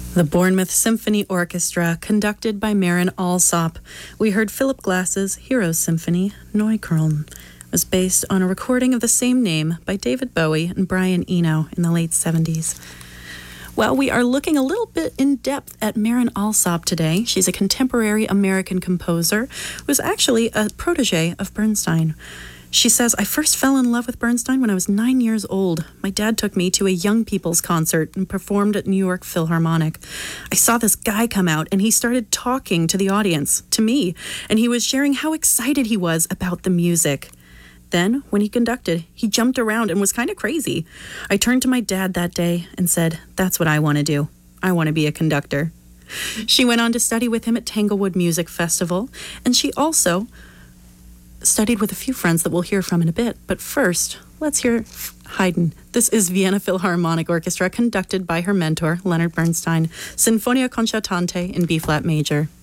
The Bournemouth Symphony Orchestra, conducted by Marin Alsop. We heard Philip Glass's Heroes Symphony, Neukölln. It was based on a recording of the same name by David Bowie and Brian Eno in the late 70s. Well, we are looking a little bit in depth at Marin Alsop today. She's a contemporary American composer who was actually a protege of Bernstein. She says, I first fell in love with Bernstein when I was 9 years old. My dad took me to a young people's concert and performed at New York Philharmonic. I saw this guy come out and he started talking to the audience, to me, and he was sharing how excited he was about the music. Then, when he conducted, he jumped around and was kind of crazy. I turned to my dad that day and said, that's what I want to do. I want to be a conductor. She went on to study with him at Tanglewood Music Festival, and she also studied with a few friends that we'll hear from in a bit. But first, let's hear Haydn. This is Vienna Philharmonic Orchestra, conducted by her mentor, Leonard Bernstein. Sinfonia Concertante in B-flat major.